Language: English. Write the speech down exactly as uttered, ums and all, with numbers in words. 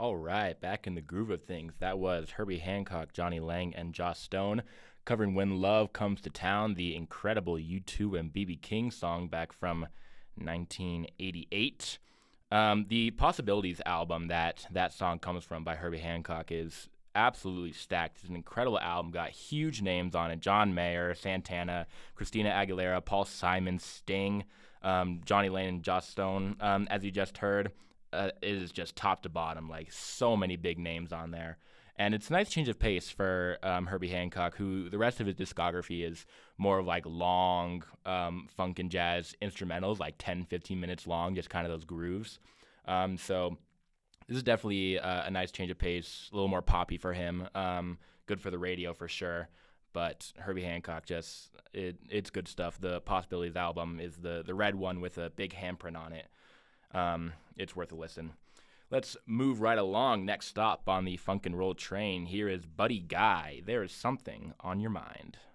All right, back in the groove of things. That was Herbie Hancock, Johnny Lang, and Joss Stone covering When Love Comes to Town, the incredible U two and B B King song back from nineteen eighty-eight. Um, the Possibilities album that that song comes from by Herbie Hancock is absolutely stacked. It's an incredible album, got huge names on it: John Mayer, Santana, Christina Aguilera, Paul Simon, Sting, um, Johnny Lane, and Joss Stone, um, as you just heard. Uh, it is just top to bottom, like so many big names on there. And it's a nice change of pace for um, Herbie Hancock, who the rest of his discography is more of like long um, funk and jazz instrumentals, like ten, fifteen minutes long, just kind of those grooves. Um, so this is definitely uh, a nice change of pace, a little more poppy for him. Um, good for the radio for sure. But Herbie Hancock, just it, it's good stuff. The Possibilities album is the the red one with a big handprint on it. Um, it's worth a listen. Let's move right along. Next stop on the Funk and Roll train. Here is Buddy Guy. There is something on your mind.